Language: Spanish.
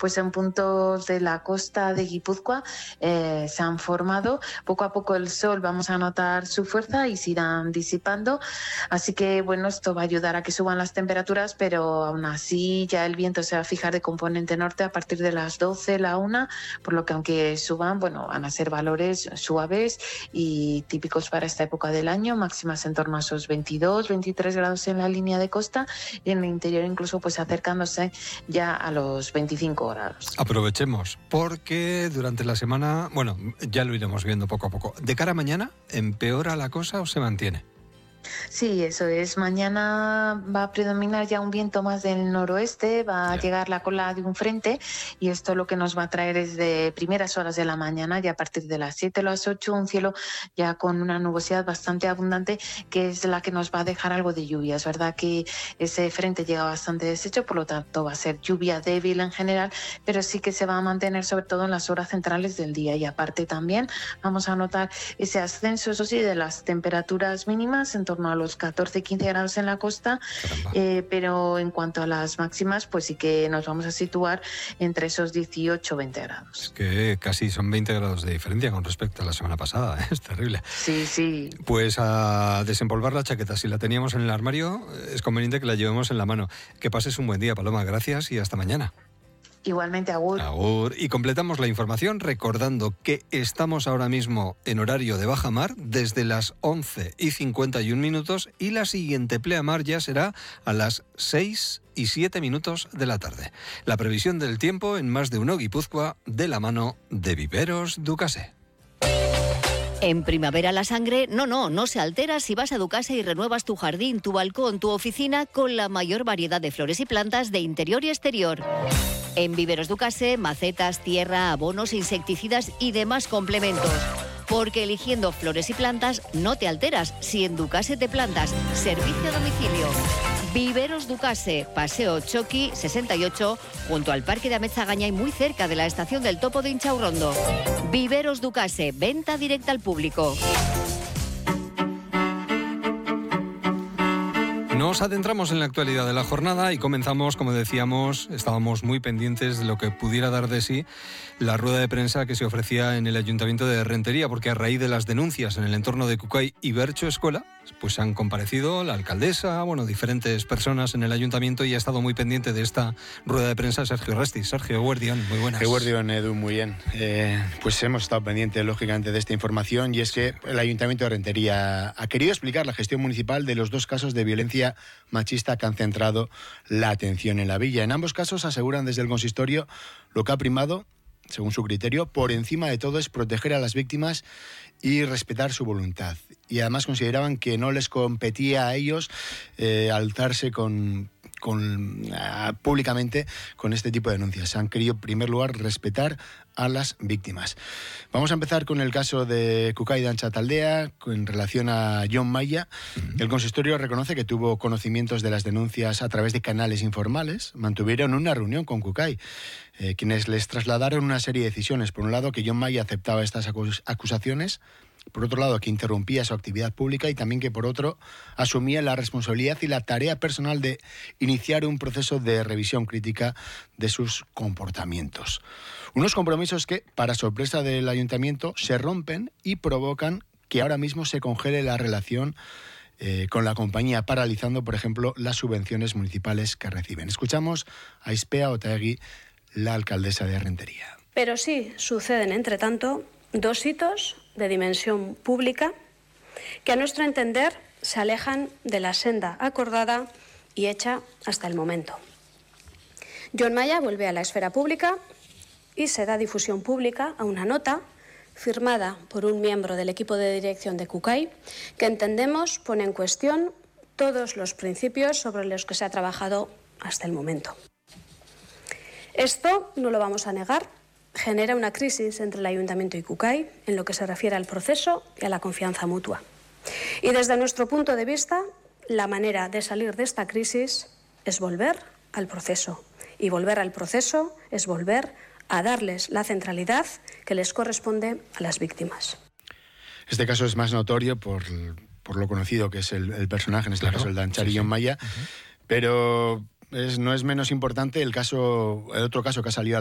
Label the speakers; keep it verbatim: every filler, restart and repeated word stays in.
Speaker 1: pues en puntos de la costa de Guipúzcoa eh, se han formado. Poco a poco el sol vamos a notar su fuerza y se irán disipando. Así que bueno, esto va a ayudar a que suban las temperaturas, pero aún así ya el viento se va a fijar de componente norte a partir de las doce, la una, por lo que aunque suban, bueno, van a ser valores suaves y típicos para esta época del año, máximas en torno a esos veintidós, veintitrés grados en la línea de costa y en el interior incluso pues acercándose ya a los veinticinco grados.
Speaker 2: Aprovechemos, porque durante la semana, bueno, ya lo iremos viendo poco a poco. ¿De cara a mañana, empeora la cosa o se mantiene?
Speaker 1: Sí, eso es. Mañana va a predominar ya un viento más del noroeste, va a
Speaker 2: Ya.
Speaker 1: llegar la cola de un frente y esto lo que nos va a traer es de primeras horas de la mañana, ya a partir de las siete o las ocho, un cielo ya con una nubosidad bastante abundante que es la que nos va a dejar algo de lluvia. Es verdad que ese frente llega bastante deshecho, por lo tanto va a ser lluvia débil en general, pero sí que se va a mantener sobre todo en las horas centrales del día y aparte también vamos a notar ese ascenso, eso sí, de las temperaturas mínimas en torno a los catorce, quince grados en la costa, eh, pero en cuanto a las máximas, pues sí que nos vamos a situar entre esos dieciocho, veinte grados.
Speaker 2: Es que casi son veinte grados de diferencia con respecto a la semana pasada, ¿eh? Es terrible.
Speaker 1: Sí, sí.
Speaker 2: Pues a desempolvar la chaqueta, si la teníamos en el armario, es conveniente que la llevemos en la mano. Que pases un buen día, Paloma, gracias y hasta mañana.
Speaker 1: Igualmente, agur.
Speaker 2: Agur. Y completamos la información recordando que estamos ahora mismo en horario de bajamar desde las once y cincuenta y un minutos y la siguiente pleamar ya será a las seis y siete minutos de la tarde. La previsión del tiempo en Más de Uno Guipúzcoa de la mano de Viveros Ducase.
Speaker 3: En primavera la sangre, no, no, no se altera si vas a Ducase y renuevas tu jardín, tu balcón, tu oficina con la mayor variedad de flores y plantas de interior y exterior. En Viveros Ducase, macetas, tierra, abonos, insecticidas y demás complementos. Porque eligiendo flores y plantas no te alteras si en Ducase te plantas. Servicio a domicilio. Viveros Ducase, Paseo Choqui sesenta y ocho, junto al Parque de Amezagaña y muy cerca de la estación del Topo de Inchaurrondo. Viveros Ducase, venta directa al público.
Speaker 2: Nos adentramos en la actualidad de la jornada y comenzamos, como decíamos, estábamos muy pendientes de lo que pudiera dar de sí la rueda de prensa que se ofrecía en el Ayuntamiento de Rentería, porque a raíz de las denuncias en el entorno de Cucay y Bercho Escuela, pues han comparecido la alcaldesa, bueno, diferentes personas en el Ayuntamiento y ha estado muy pendiente de esta rueda de prensa Sergio Restis. Sergio, Guardián, muy buenas.
Speaker 4: Guardián, Edu, muy bien. Eh, pues hemos estado pendientes, lógicamente, de esta información y es que el Ayuntamiento de Rentería ha querido explicar la gestión municipal de los dos casos de violencia machista que han centrado la atención en la villa. En ambos casos aseguran desde el consistorio lo que ha primado, según su criterio, por encima de todo es proteger a las víctimas y respetar su voluntad. Y además consideraban que no les competía a ellos eh, alzarse con, con, uh, públicamente con este tipo de denuncias. Han querido, en primer lugar, respetar a las víctimas. Vamos a empezar con el caso de Cucay de Anchataldea, en relación a John Maya. Uh-huh. El consistorio reconoce que tuvo conocimientos de las denuncias a través de canales informales. Mantuvieron una reunión con Cucay, eh, quienes les trasladaron una serie de decisiones. Por un lado, que John Maya aceptaba estas acus- acusaciones. Por otro lado, que interrumpía su actividad pública y también que, por otro, asumía la responsabilidad y la tarea personal de iniciar un proceso de revisión crítica de sus comportamientos. Unos compromisos que, para sorpresa del Ayuntamiento, se rompen y provocan que ahora mismo se congele la relación eh, con la compañía, paralizando, por ejemplo, las subvenciones municipales que reciben. Escuchamos a Ispea Otaegui, la alcaldesa de Rentería.
Speaker 5: Pero sí suceden, entre tanto, dos hitos de dimensión pública que, a nuestro entender, se alejan de la senda acordada y hecha hasta el momento. John Maya vuelve a la esfera pública y se da difusión pública a una nota firmada por un miembro del equipo de dirección de Cucay que entendemos pone en cuestión todos los principios sobre los que se ha trabajado hasta el momento. Esto, no lo vamos a negar, genera una crisis entre el Ayuntamiento y Cucay en lo que se refiere al proceso y a la confianza mutua. Y desde nuestro punto de vista, la manera de salir de esta crisis es volver al proceso. Y volver al proceso es volver a darles la centralidad que les corresponde a las víctimas.
Speaker 4: Este caso es más notorio por, por lo conocido que es el, el personaje, en este claro, caso el de Anchari sí, John Maya, uh-huh. pero es, no es menos importante el caso, el otro caso que ha salido a